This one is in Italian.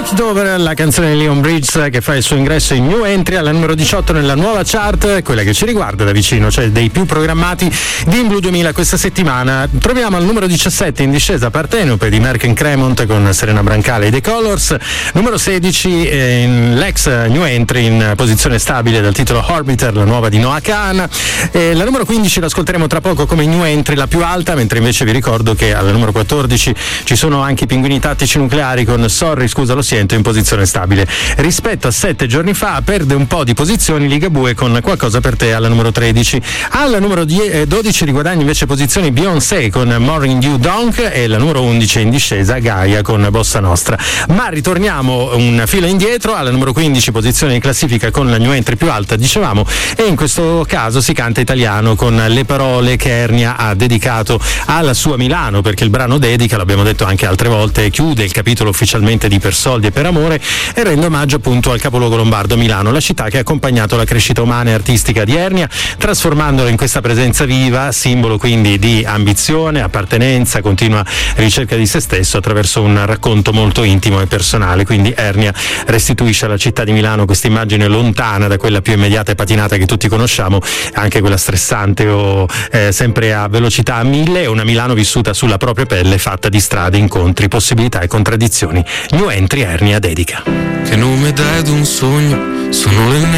Dover, la canzone di Leon Bridges che fa il suo ingresso in New Entry alla numero 18 nella nuova chart, quella che ci riguarda da vicino, cioè dei più programmati di In Blue 2000 questa settimana. Troviamo al numero 17 in discesa Partenope di Merck Cremont con Serena Brancale e The Colors. Numero 16 l'ex New Entry in posizione stabile dal titolo Orbiter, la nuova di Noah Kahan. La numero 15 l'ascolteremo tra poco come New Entry, la più alta, mentre invece vi ricordo che alla numero 14 ci sono anche i Pinguini Tattici Nucleari con Sorry, scusa lo siento, in posizione stabile. Rispetto a 7 giorni fa perde un po' di posizioni Ligabue con Qualcosa per te alla numero 13. Alla numero 12 riguadagna invece posizioni Beyoncé con Morning Dew Donk e la numero 11 in discesa Gaia con Bossa Nostra. Ma ritorniamo un filo indietro, alla numero 15 posizione di classifica con la New Entry più alta, dicevamo, e in questo caso si canta italiano con le parole che Ernia ha dedicato alla sua Milano, perché il brano dedica, l'abbiamo detto anche altre volte, chiude il capitolo ufficialmente di Per soldi e per amore e rende omaggio appunto al capoluogo lombardo Milano, la città che ha accompagnato la crescita umana e artistica di Ernia, trasformandola in questa presenza viva, simbolo quindi di ambizione, appartenenza, continua ricerca di se stesso attraverso un racconto molto intimo e personale. Quindi Ernia restituisce alla città di Milano questa immagine lontana da quella più immediata e patinata che tutti conosciamo, anche quella stressante o sempre a velocità a 1000, una Milano vissuta sulla propria pelle, fatta di strade, incontri, possibilità e contraddizioni. New Entry Ernia dedica. Che nome dai ad un sogno? Sono le